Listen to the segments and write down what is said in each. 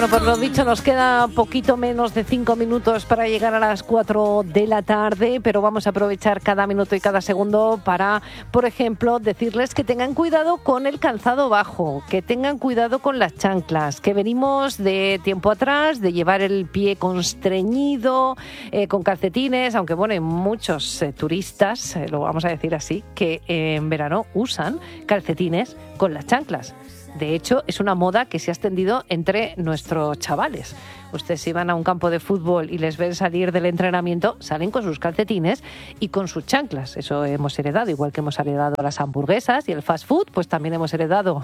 Bueno, por lo dicho, nos queda poquito menos de 5 minutos para llegar a las 4 de la tarde, pero vamos a aprovechar cada minuto y cada segundo para, por ejemplo, decirles que tengan cuidado con el calzado bajo, que tengan cuidado con las chanclas, que venimos de tiempo atrás de llevar el pie constreñido, con calcetines, aunque bueno, hay muchos turistas, lo vamos a decir así, que en verano usan calcetines con las chanclas. De hecho, es una moda que se ha extendido entre nuestros chavales. Ustedes si van a un campo de fútbol y les ven salir del entrenamiento, salen con sus calcetines y con sus chanclas. Eso hemos heredado, igual que hemos heredado las hamburguesas y el fast food, pues también hemos heredado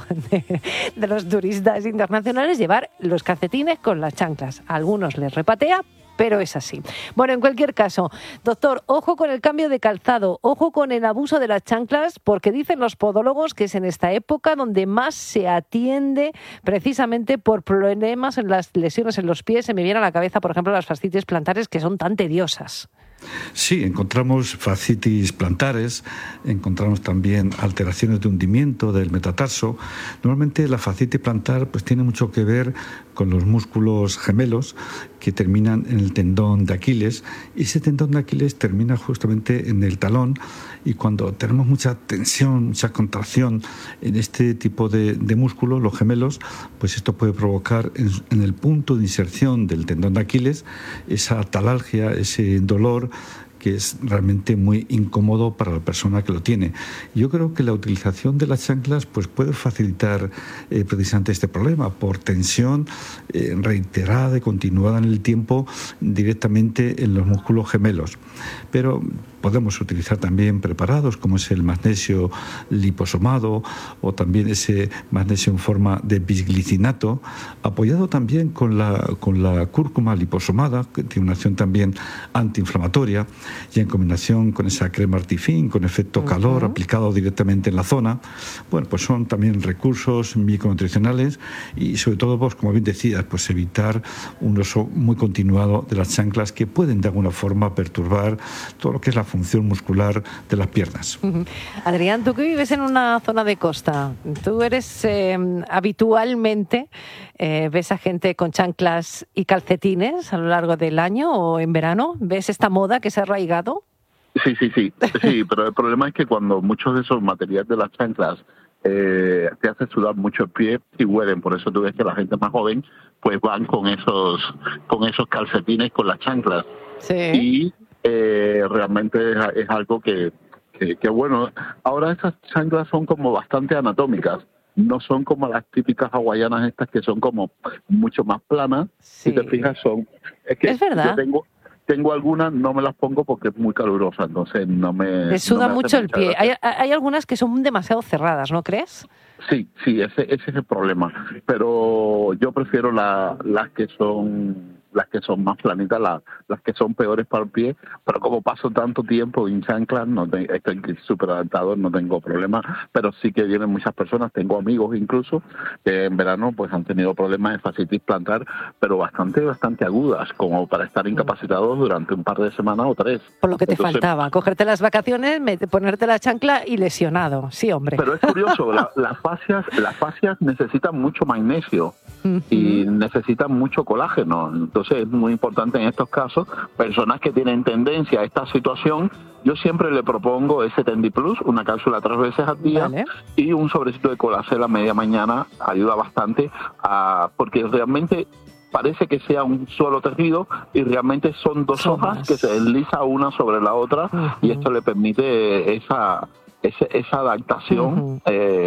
de los turistas internacionales llevar los calcetines con las chanclas. A algunos les repatea, pero es así. Bueno, en cualquier caso, doctor, ojo con el cambio de calzado, ojo con el abuso de las chanclas, porque dicen los podólogos que es en esta época donde más se atiende precisamente por problemas en las lesiones en los pies. Se me viene a la cabeza, por ejemplo, las fascitis plantares, que son tan tediosas. Sí, encontramos fascitis plantares, encontramos también alteraciones de hundimiento del metatarso. Normalmente la fascitis plantar pues tiene mucho que ver con los músculos gemelos que terminan en el tendón de Aquiles, y ese tendón de Aquiles termina justamente en el talón, y cuando tenemos mucha tensión, mucha contracción en este tipo de músculos, los gemelos, pues esto puede provocar en el punto de inserción del tendón de Aquiles esa talalgia, ese dolor que es realmente muy incómodo para la persona que lo tiene. Yo creo que la utilización de las chanclas pues puede facilitar precisamente este problema por tensión reiterada y continuada en el tiempo directamente en los músculos gemelos. Pero podemos utilizar también preparados como es el magnesio liposomado o también ese magnesio en forma de bisglicinato, apoyado también con la cúrcuma liposomada, que tiene una acción también antiinflamatoria, y en combinación con esa crema Artifin con efecto calor aplicado directamente en la zona. Bueno, pues son también recursos micronutricionales y sobre todo, pues, como bien decías, pues evitar un uso muy continuado de las chanclas que pueden de alguna forma perturbar todo lo que es la función muscular de las piernas. Adrián, tú que vives en una zona de costa, ¿tú eres habitualmente ves a gente con chanclas y calcetines a lo largo del año o en verano? ¿Ves esta moda que se ha arraigado? Sí, pero el problema es que cuando muchos de esos materiales de las chanclas te hacen sudar mucho el pie y huelen, por eso tú ves que la gente más joven pues van con esos calcetines con las chanclas. Sí. Y realmente es algo que bueno, ahora esas chanclas son como bastante anatómicas, no son como las típicas hawaianas estas que son como mucho más planas. Sí. Si te fijas Es verdad. Yo tengo algunas, no me las pongo porque es muy calurosa, entonces no me... Le suda no me mucho el pie. gracia. Hay algunas que son demasiado cerradas, ¿no crees? Sí, ese es el problema, pero yo prefiero las que son más planitas, las que son peores para el pie, pero como paso tanto tiempo en chanclas, estoy súper adaptado, no tengo problema, pero sí que vienen muchas personas, tengo amigos incluso, que en verano pues han tenido problemas de fascitis plantar, pero bastante agudas, como para estar incapacitados durante un par de semanas o 3. Por lo que te faltaba, cogerte las vacaciones, ponerte la chancla y lesionado, sí, hombre. Pero es curioso, las fascias necesitan mucho magnesio y necesitan mucho colágeno, entonces es muy importante en estos casos, personas que tienen tendencia a esta situación, yo siempre le propongo ese Tendi Plus, una cápsula 3 veces al día, vale, y un sobrecito de colacel a media mañana, ayuda bastante, porque realmente parece que sea un solo tejido y realmente son dos hojas que se desliza una sobre la otra y esto le permite esa adaptación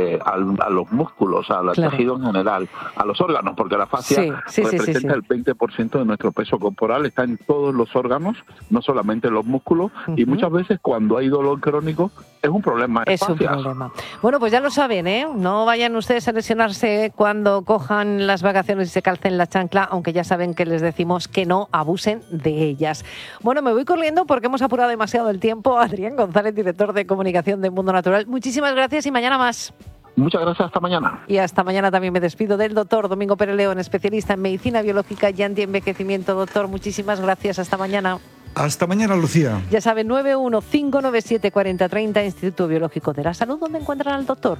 a los músculos, al tejido en general, a los órganos, porque la fascia representa el 20% de nuestro peso corporal, está en todos los órganos, no solamente en los músculos, y muchas veces cuando hay dolor crónico es un problema de fascias. Es un problema. Bueno, pues ya lo saben, ¿eh? No vayan ustedes a lesionarse cuando cojan las vacaciones y se calcen la chancla, aunque ya saben que les decimos que no abusen de ellas. Bueno, me voy corriendo porque hemos apurado demasiado el tiempo. Adrián González, director de comunicación de Mundo Natural, muchísimas gracias y mañana más. Muchas gracias, hasta mañana. Y hasta mañana también me despido del doctor Domingo Pérez León, especialista en medicina biológica y antienvejecimiento. Doctor, muchísimas gracias, hasta mañana. Hasta mañana, Lucía. Ya saben, 915974030, Instituto Biológico de la Salud, donde encuentran al doctor.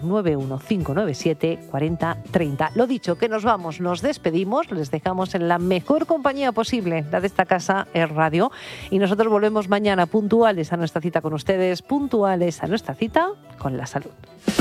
915974030. Lo dicho, que nos vamos, nos despedimos, les dejamos en la mejor compañía posible, la de esta casa, Es Radio, y nosotros volvemos mañana puntuales a nuestra cita con ustedes, puntuales a nuestra cita con la salud.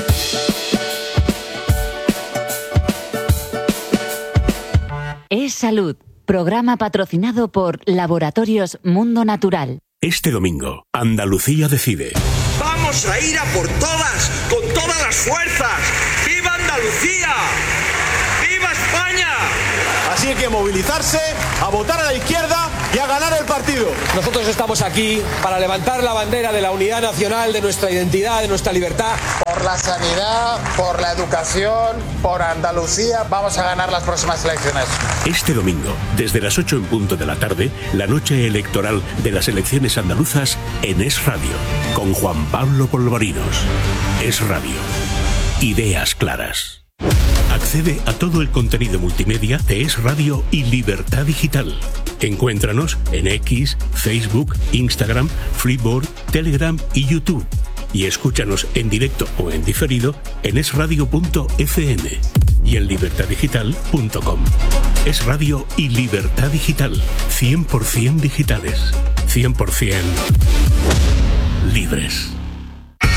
Es Salud, programa patrocinado por Laboratorios Mundo Natural. Este domingo, Andalucía decide. ¡Vamos a ir a por todas, con todas las fuerzas! ¡Viva Andalucía! ¡Viva España! Así hay que movilizarse, a votar a la izquierda y a ganar el partido. Nosotros estamos aquí para levantar la bandera de la unidad nacional, de nuestra identidad, de nuestra libertad. Por la sanidad, por la educación, por Andalucía, vamos a ganar las próximas elecciones. Este domingo, desde las 8 en punto de la tarde, la noche electoral de las elecciones andaluzas en Es Radio, con Juan Pablo Polvorinos. Es Radio. Ideas claras. Accede a todo el contenido multimedia de Es Radio y Libertad Digital. Encuéntranos en X, Facebook, Instagram, Freeboard, Telegram y YouTube. Y escúchanos en directo o en diferido en esradio.fm y en libertaddigital.com. Es Radio y Libertad Digital. 100% digitales. 100% libres.